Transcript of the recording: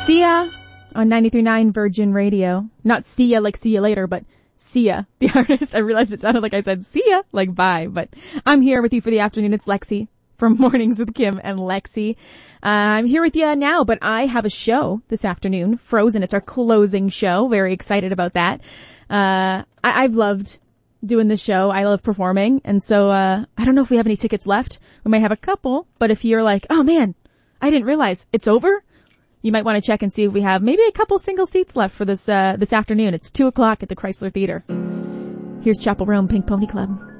Sia on 93.9 Virgin Radio. Not Sia like see you later, but Sia, the artist. I realized it sounded like I said see ya, like bye, but I'm here with you for the afternoon. It's Lexi from Mornings with Kim and Lexi. I'm here with you now, but I have a show this afternoon, Frozen. It's our closing show. Very excited about that. I've loved doing this show. I love performing, and so I don't know if we have any tickets left. We might have a couple, but if you're like, oh man, I didn't realize it's over, you might want to check and see if we have maybe a couple single seats left for this afternoon. It's 2:00 at the Chrysler Theater. Here's Chapel Roan Pink Pony Club.